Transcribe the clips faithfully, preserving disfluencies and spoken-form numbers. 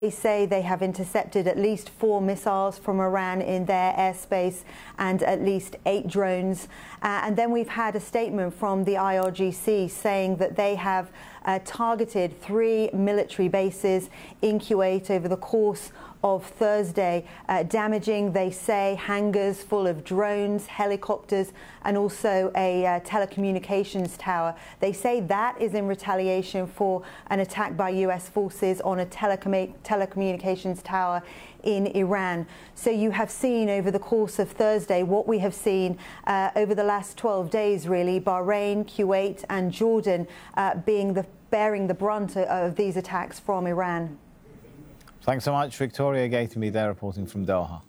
They say they have intercepted at least four missiles from Iran in their airspace and at least eight drones. Uh, and then we've had a statement from the I R G C saying that they have uh, targeted three military bases in Kuwait over the course of Thursday, uh, damaging, they say, hangars full of drones, helicopters, and also a uh, telecommunications tower. They say that is in retaliation for an attack by U S forces on a telecom telecommunications tower in Iran. So you have seen over the course of Thursday what we have seen uh, over the last twelve days, really, Bahrain, Kuwait, and Jordan uh, being the bearing the brunt of these attacks from Iran. Thanks so much, Victoria Gathamy there reporting from Doha.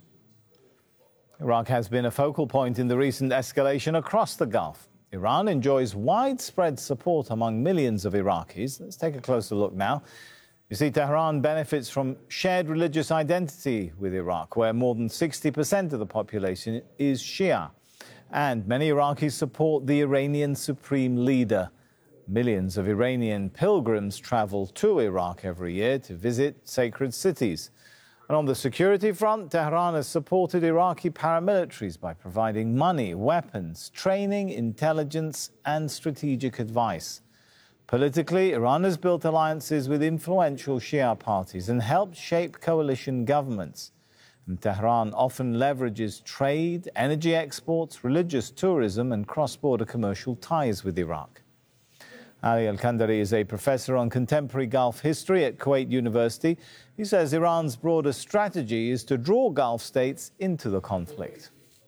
Iraq has been a focal point in the recent escalation across the Gulf. Iran enjoys widespread support among millions of Iraqis. Let's take a closer look now. You see, Tehran benefits from shared religious identity with Iraq, where more than sixty percent of the population is Shia. And many Iraqis support the Iranian supreme leader. Millions of Iranian pilgrims travel to Iraq every year to visit sacred cities. And on the security front, Tehran has supported Iraqi paramilitaries by providing money, weapons, training, intelligence, and strategic advice. Politically, Iran has built alliances with influential Shia parties and helped shape coalition governments. And Tehran often leverages trade, energy exports, religious tourism, and cross-border commercial ties with Iraq. Ali Al-Kandari is a professor on contemporary Gulf history at Kuwait University. He says Iran's broader strategy is to draw Gulf states into the conflict.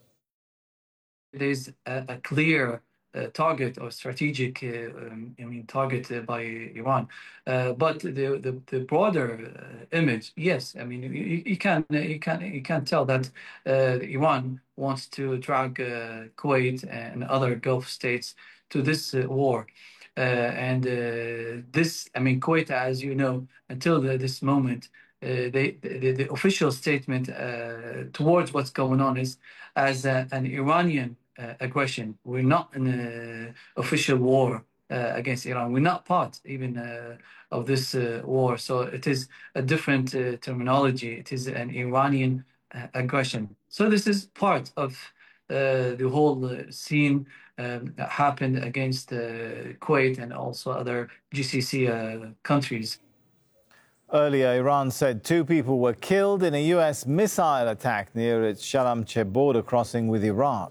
There is a, a clear uh, target or strategic uh, um, I mean, target uh, by Iran. Uh, but the, the, the broader uh, image, yes, I mean, you, you, can, you, can, you can tell that uh, Iran wants to drag uh, Kuwait and other Gulf states to this uh, war. Uh, and uh, this, I mean, Kuwait, as you know, until the, this moment, uh, they, the, the official statement uh, towards what's going on is as a, an Iranian uh, aggression. We're not in an official war uh, against Iran. We're not part even uh, of this uh, war. So it is a different uh, terminology. It is an Iranian uh, aggression. So this is part of uh, the whole uh, scene Um, that happened against uh, Kuwait and also other G C C uh, countries. Earlier, Iran said two people were killed in a U S missile attack near its Shalamche border crossing with Iraq.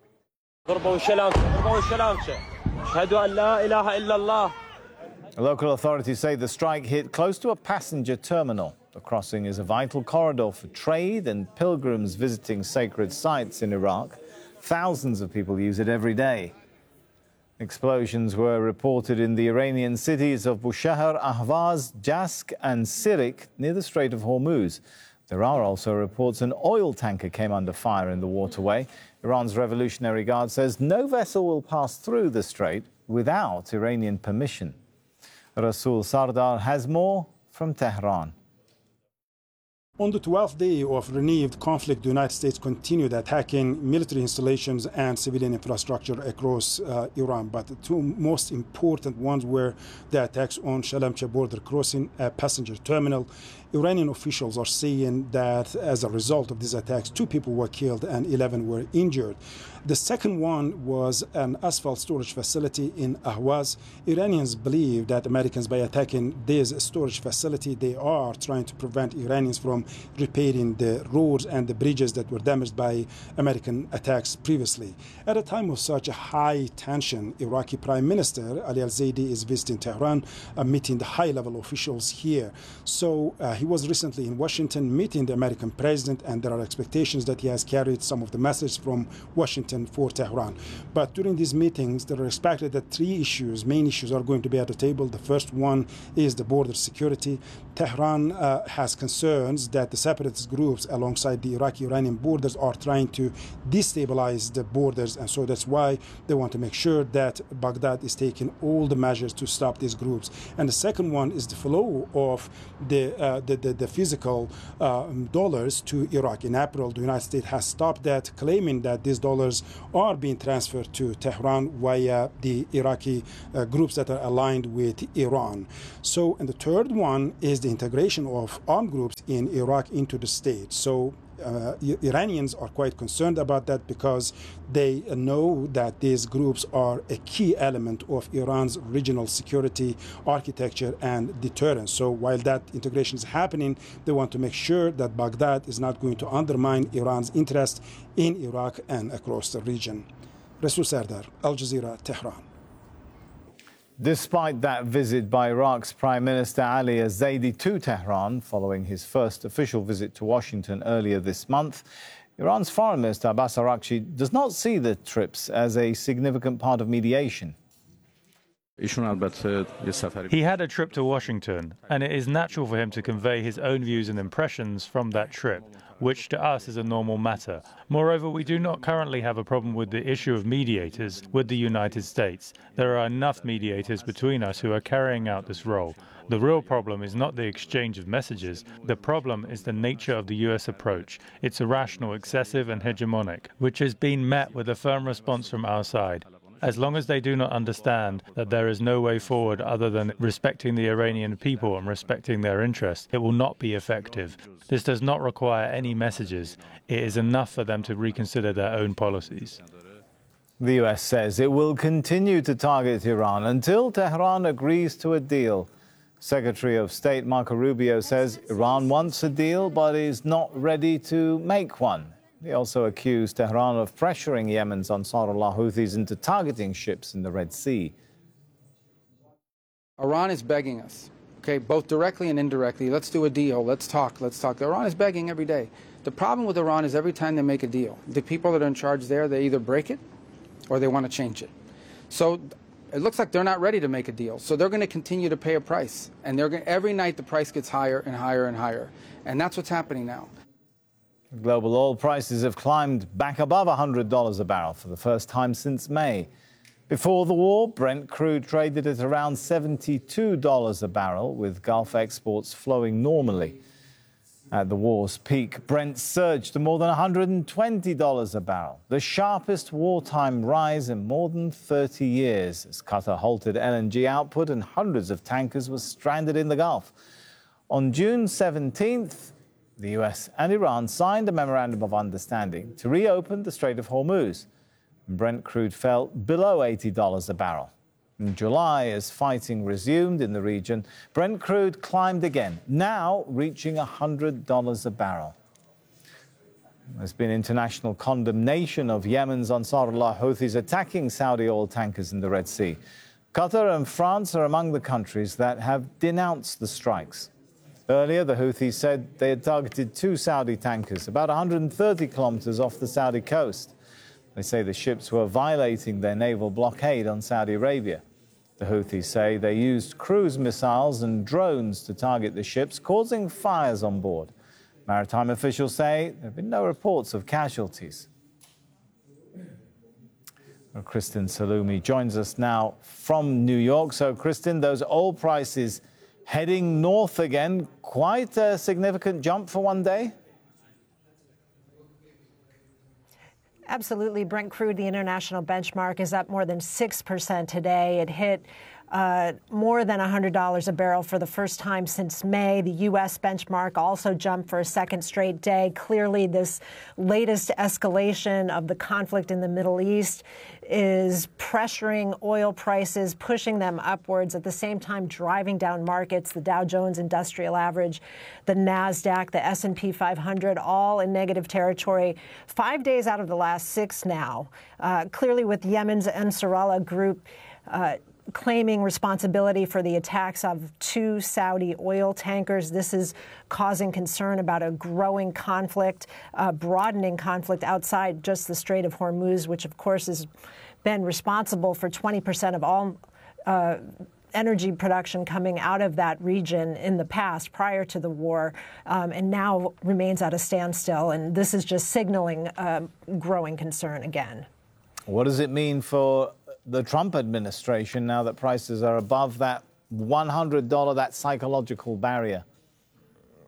Local authorities say the strike hit close to a passenger terminal. The crossing is a vital corridor for trade and pilgrims visiting sacred sites in Iraq. Thousands of people use it every day. Explosions were reported in the Iranian cities of Bushehr, Ahvaz, Jask and Sirik near the Strait of Hormuz. There are also reports an oil tanker came under fire in the waterway. Iran's Revolutionary Guard says no vessel will pass through the strait without Iranian permission. Rasul Sardar has more from Tehran. On the twelfth day of renewed conflict, the United States continued attacking military installations and civilian infrastructure across uh, Iran. But the two most important ones were the attacks on Shalamche border crossing, a passenger terminal. Iranian officials are saying that as a result of these attacks, two people were killed and eleven were injured. The second one was an asphalt storage facility in Ahwaz. Iranians believe that Americans, by attacking this storage facility, they are trying to prevent Iranians from repairing the roads and the bridges that were damaged by American attacks previously. At a time of such a high tension, Iraqi Prime Minister Ali Al-Zaidi is visiting Tehran, uh, meeting the high-level officials here. So uh, he was recently in Washington meeting the American president, and there are expectations that he has carried some of the message from Washington for Tehran. But during these meetings, there are expected that three issues, main issues, are going to be at the table. The first one is the border security. Tehran uh, has concerns that the separatist groups alongside the Iraqi-Iranian borders are trying to destabilize the borders, and so that's why they want to make sure that Baghdad is taking all the measures to stop these groups. And the second one is the flow of the, uh, the, the, the physical uh, dollars to Iraq. In April, the United States has stopped that, claiming that these dollars are being transferred to Tehran via the Iraqi uh, groups that are aligned with Iran. So, and the third one is the integration of armed groups in Iraq into the state. So Uh, Iranians are quite concerned about that because they know that these groups are a key element of Iran's regional security architecture and deterrence. So while that integration is happening, they want to make sure that Baghdad is not going to undermine Iran's interest in Iraq and across the region. Rasul Sardar, Al Jazeera, Tehran. Despite that visit by Iraq's Prime Minister Ali Zaidi to Tehran, following his first official visit to Washington earlier this month, Iran's Foreign Minister Abbas Araghchi does not see the trips as a significant part of mediation. He had a trip to Washington, and it is natural for him to convey his own views and impressions from that trip, which to us is a normal matter. Moreover, we do not currently have a problem with the issue of mediators with the United States. There are enough mediators between us who are carrying out this role. The real problem is not the exchange of messages. The problem is the nature of the U S approach. It's irrational, excessive, and hegemonic, which has been met with a firm response from our side. As long as they do not understand that there is no way forward other than respecting the Iranian people and respecting their interests, it will not be effective. This does not require any messages. It is enough for them to reconsider their own policies. The U S says it will continue to target Iran until Tehran agrees to a deal. Secretary of State Marco Rubio says Iran wants a deal but is not ready to make one. He also accused Tehran of pressuring Yemen's Ansarullah Houthis into targeting ships in the Red Sea. Iran is begging us, okay, both directly and indirectly, let's do a deal, let's talk, let's talk. Iran is begging every day. The problem with Iran is every time they make a deal, the people that are in charge there, they either break it or they want to change it. So it looks like they're not ready to make a deal. So they're going to continue to pay a price. And they're going, every night the price gets higher and higher and higher. And that's what's happening now. Global oil prices have climbed back above one hundred dollars a barrel for the first time since May. Before the war, Brent crude traded at around seventy-two dollars a barrel, with Gulf exports flowing normally. At the war's peak, Brent surged to more than one hundred twenty dollars a barrel, the sharpest wartime rise in more than thirty years, as Qatar halted L N G output and hundreds of tankers were stranded in the Gulf. On June seventeenth, the U S and Iran signed a memorandum of understanding to reopen the Strait of Hormuz. Brent crude fell below eighty dollars a barrel. In July, as fighting resumed in the region, Brent crude climbed again, now reaching one hundred dollars a barrel. There's been international condemnation of Yemen's Ansarullah Houthis attacking Saudi oil tankers in the Red Sea. Qatar and France are among the countries that have denounced the strikes. Earlier, the Houthis said they had targeted two Saudi tankers about one hundred thirty kilometers off the Saudi coast. They say the ships were violating their naval blockade on Saudi Arabia. The Houthis say they used cruise missiles and drones to target the ships, causing fires on board. Maritime officials say there have been no reports of casualties. Well, Kristen Salumi joins us now from New York. So, Kristen, those oil prices heading north again, quite a significant jump for one day? Absolutely. Brent crude, the international benchmark, is up more than six percent today. It hit uh, more than one hundred dollars a barrel for the first time since May. The U S benchmark also jumped for a second straight day. Clearly, this latest escalation of the conflict in the Middle East is pressuring oil prices, pushing them upwards, at the same time driving down markets. The Dow Jones Industrial Average, the NASDAQ, the S and P five hundred, all in negative territory. Five days out of the last six now. Uh, clearly, with Yemen's Ansarullah group uh, claiming responsibility for the attacks of two Saudi oil tankers. This is causing concern about a growing conflict, a broadening conflict outside just the Strait of Hormuz, which, of course, has been responsible for twenty percent of all uh, energy production coming out of that region in the past, prior to the war, um, and now remains at a standstill. And this is just signaling uh, growing concern again. What does it mean for the Trump administration now that prices are above that one hundred dollars, that psychological barrier?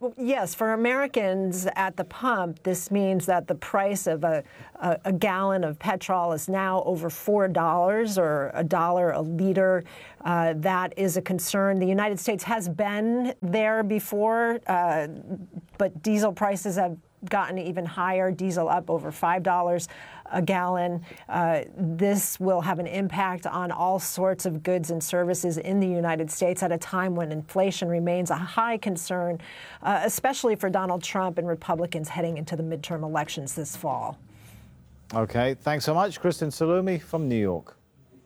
Well, yes, for Americans at the pump, this means that the price of a, a, a gallon of petrol is now over four dollars or a dollar a liter. Uh, that is a concern. The United States has been there before, uh, but diesel prices have gotten even higher, diesel up over five dollars a gallon. Uh, this will have an impact on all sorts of goods and services in the United States at a time when inflation remains a high concern, uh, especially for Donald Trump and Republicans heading into the midterm elections this fall. Okay, thanks so much, Kristen Salumi from New York.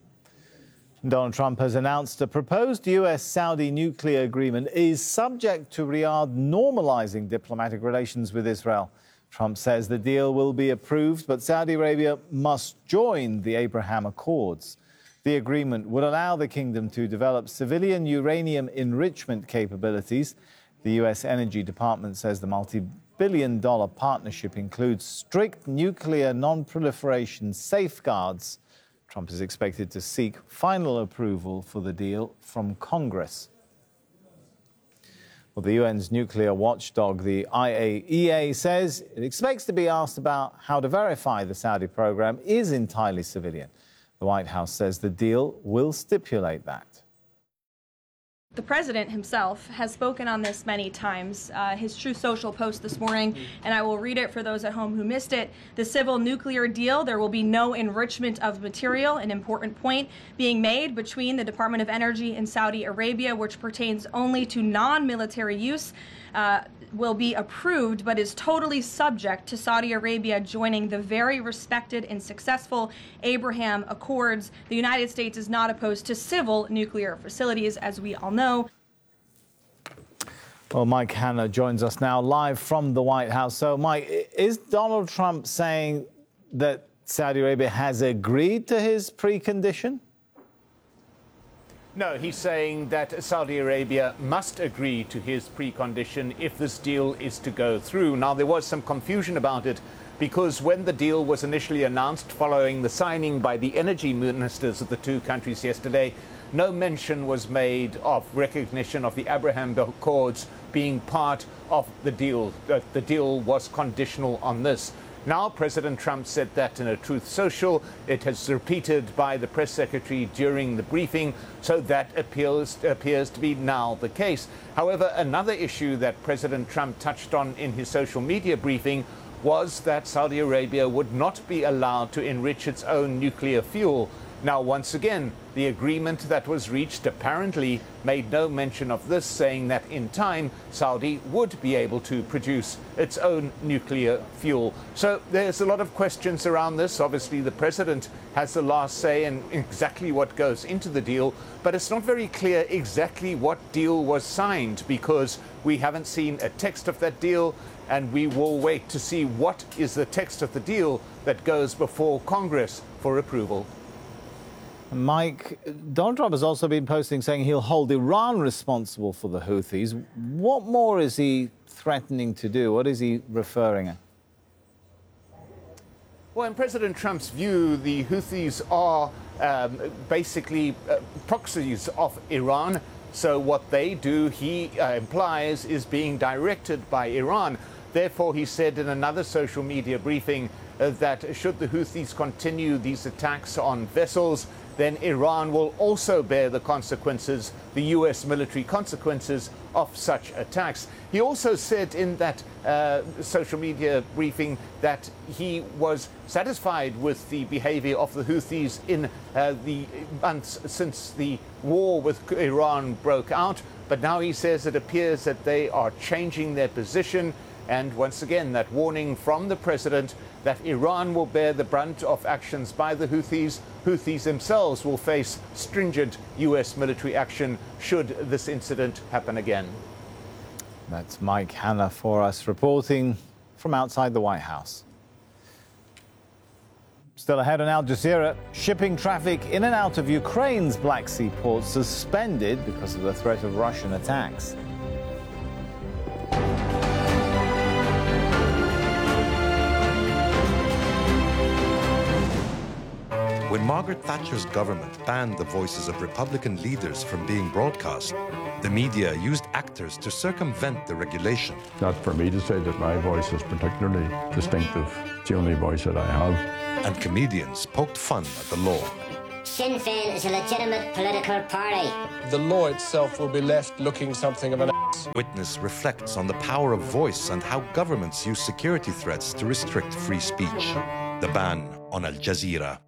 Donald Trump has announced a proposed U S Saudi nuclear agreement is subject to Riyadh normalizing diplomatic relations with Israel. Trump says the deal will be approved, but Saudi Arabia must join the Abraham Accords. The agreement would allow the kingdom to develop civilian uranium enrichment capabilities. The U S Energy Department says the multi-billion dollar partnership includes strict nuclear non-proliferation safeguards. Trump is expected to seek final approval for the deal from Congress. Well, the U N's nuclear watchdog, the I A E A, says it expects to be asked about how to verify the Saudi program is entirely civilian. The White House says the deal will stipulate that. The president himself has spoken on this many times. Uh, his Truth Social post this morning, and I will read it for those at home who missed it. The civil nuclear deal, there will be no enrichment of material, an important point being made between the Department of Energy and Saudi Arabia, which pertains only to non-military use, uh, will be approved, but is totally subject to Saudi Arabia joining the very respected and successful Abraham Accords. The United States is not opposed to civil nuclear facilities, as we all know. Well, Mike Hanna joins us now live from the White House. So, Mike, is Donald Trump saying that Saudi Arabia has agreed to his precondition? No, he's saying that Saudi Arabia must agree to his precondition if this deal is to go through. Now, there was some confusion about it because when the deal was initially announced following the signing by the energy ministers of the two countries yesterday, no mention was made of recognition of the Abraham Accords being part of the deal. Uh, the deal was conditional on this. Now, President Trump said that in a Truth Social. It has repeated by the press secretary during the briefing, so that appears, appears to be now the case. However, another issue that President Trump touched on in his social media briefing was that Saudi Arabia would not be allowed to enrich its own nuclear fuel. Now, once again, the agreement that was reached apparently made no mention of this, saying that in time, Saudi would be able to produce its own nuclear fuel. So there's a lot of questions around this. Obviously, the president has the last say in exactly what goes into the deal, but it's not very clear exactly what deal was signed because we haven't seen a text of that deal, and we will wait to see what is the text of the deal that goes before Congress for approval. Mike, Donald Trump has also been posting saying he'll hold Iran responsible for the Houthis. What more is he threatening to do? What is he referring at? Well, in President Trump's view, the Houthis are um, basically uh, proxies of Iran. So what they do, he uh, implies, is being directed by Iran. Therefore, he said in another social media briefing uh, that should the Houthis continue these attacks on vessels, then Iran will also bear the consequences, the U S military consequences of such attacks. He also said in that uh, social media briefing that he was satisfied with the behavior of the Houthis in uh, the months since the war with Iran broke out. But now he says it appears that they are changing their position. And once again, that warning from the president that Iran will bear the brunt of actions by the Houthis. Houthis themselves will face stringent U S military action should this incident happen again. That's Mike Hanna for us, reporting from outside the White House. Still ahead on Al Jazeera, shipping traffic in and out of Ukraine's Black Sea ports suspended because of the threat of Russian attacks. When Margaret Thatcher's government banned the voices of Republican leaders from being broadcast, the media used actors to circumvent the regulation. Not for me to say that my voice is particularly distinctive. It's the only voice that I have. And comedians poked fun at the law. Sinn Féin is a legitimate political party. The law itself will be left looking something of an ass. Witness reflects on the power of voice and how governments use security threats to restrict free speech. The ban on Al Jazeera.